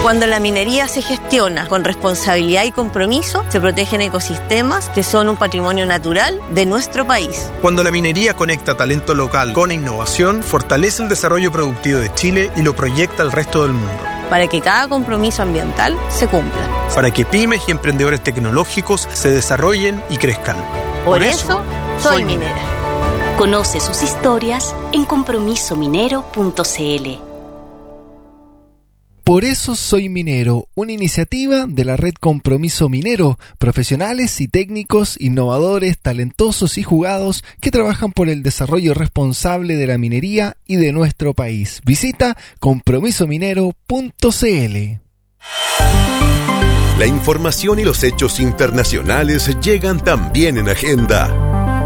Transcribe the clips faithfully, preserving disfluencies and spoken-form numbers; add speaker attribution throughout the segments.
Speaker 1: Cuando la minería se gestiona con responsabilidad y compromiso, se protegen ecosistemas que son un patrimonio natural de nuestro país.
Speaker 2: Cuando la minería conecta talento local con innovación, fortalece el desarrollo productivo de Chile y lo proyecta al resto del mundo.
Speaker 1: Para que cada compromiso ambiental se cumpla.
Speaker 2: Para que pymes y emprendedores tecnológicos se desarrollen y crezcan.
Speaker 1: Por, Por eso, eso, soy minera.
Speaker 3: Conoce sus historias en compromiso minero punto c l.
Speaker 4: Por eso soy minero, una iniciativa de la red Compromiso Minero, profesionales y técnicos, innovadores, talentosos y jugados que trabajan por el desarrollo responsable de la minería y de nuestro país. Visita compromiso minero punto c l.
Speaker 5: La información y los hechos internacionales llegan también en Agenda.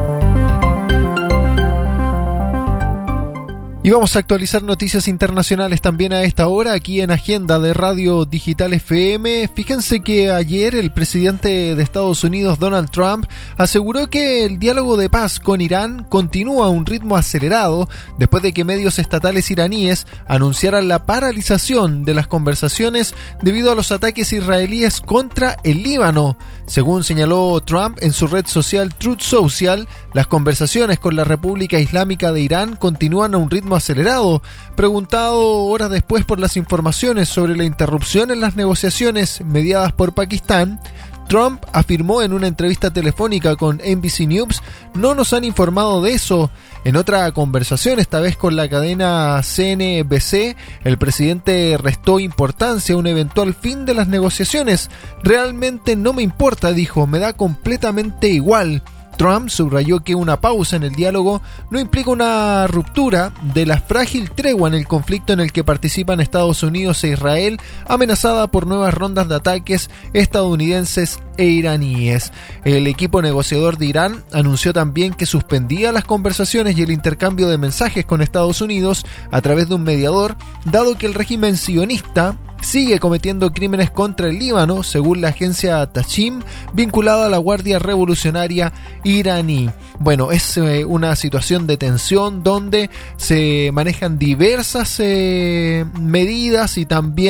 Speaker 4: Y vamos a actualizar noticias internacionales también a esta hora aquí en Agenda de Radio Digital F M. Fíjense que ayer el presidente de Estados Unidos, Donald Trump, aseguró que el diálogo de paz con Irán continúa a un ritmo acelerado después de que medios estatales iraníes anunciaran la paralización de las conversaciones debido a los ataques israelíes contra el Líbano. Según señaló Trump en su red social Truth Social, las conversaciones con la República Islámica de Irán continúan a un ritmo acelerado. Preguntado horas después por las informaciones sobre la interrupción en las negociaciones mediadas por Pakistán, Trump afirmó en una entrevista telefónica con N B C News: no nos han informado de eso. En otra conversación, esta vez con la cadena C N B C, el presidente restó importancia a un eventual fin de las negociaciones. Realmente no me importa, dijo, me da completamente igual. Trump subrayó que una pausa en el diálogo no implica una ruptura de la frágil tregua en el conflicto en el que participan Estados Unidos e Israel, amenazada por nuevas rondas de ataques estadounidenses e iraníes. El equipo negociador de Irán anunció también que suspendía las conversaciones y el intercambio de mensajes con Estados Unidos a través de un mediador, dado que el régimen sionista sigue cometiendo crímenes contra el Líbano, según la agencia Tashim, vinculada a la Guardia Revolucionaria iraní. Bueno, es eh, una situación de tensión donde se manejan diversas eh, medidas y también